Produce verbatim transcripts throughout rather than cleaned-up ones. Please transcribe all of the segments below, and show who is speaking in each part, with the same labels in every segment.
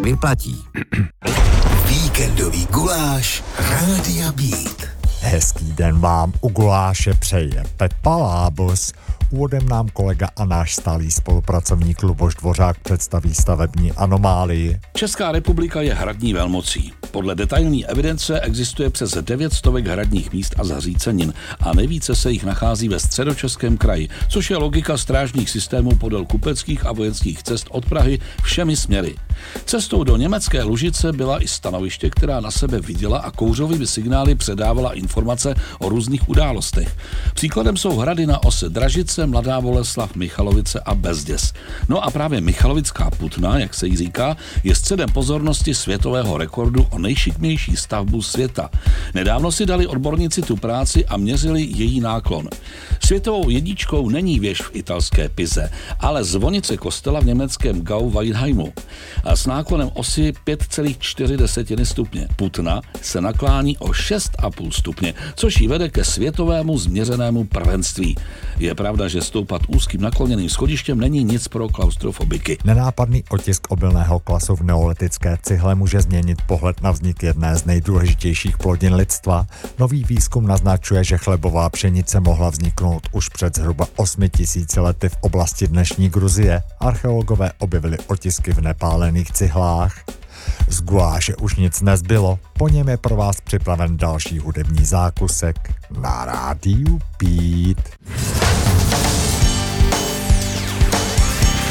Speaker 1: vyplatí.
Speaker 2: Víkendový guláš Rádia Beat.
Speaker 3: Hezký den vám u guláše přeje Pepa Lábus. Úvodem nám kolega a náš stálý spolupracovník Luboš Dvořák představí stavební anomálii.
Speaker 4: Česká republika je hradní velmocí. Podle detailní evidence existuje přes devět stovek hradních míst a zařícenin a nejvíce se jich nachází ve Středočeském kraji, což je logika strážních systémů podél kupeckých a vojenských cest od Prahy všemi směry. Cestou do německé Lužice byla i stanoviště, která na sebe viděla a kouřovými signály předávala informace o různých událostech. Příkladem jsou hrady na ose Dražice, Mladá Boleslav, Michalovice a Bezděs. No a právě Michalovická Putna, jak se jí říká, je středem pozornosti světového rekordu o nejšikmější stavbu světa. Nedávno si dali odborníci tu práci a měřili její náklon. Světovou jedničkou není věž v italské Pize, ale zvonice kostela v německém Gau Weidheimu. A s náklonem osy pět celá čtyři stupně. Putna se naklání o šest celá pět stupně, což ji vede ke světovému změřenému prvenství. Je pravda, že stoupat úzkým nakloněným schodištěm není nic pro klaustrofobiky.
Speaker 3: Nenápadný otisk obilného klasu v neolitické cihle může změnit pohled na vznik jedné z nejdůležitějších plodin lidstva. Nový výzkum naznačuje, že chlebová pšenice mohla vzniknout už před zhruba osmi tisíci lety v oblasti dnešní Gruzie. Archeologové objevili otisky v nepálených cihlách. Z guláše už nic nezbylo, po něm je pro vás připraven další hudební zákusek na rádiu Beat.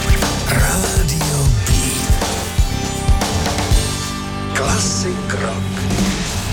Speaker 2: Rádio Beat. Klasik rock.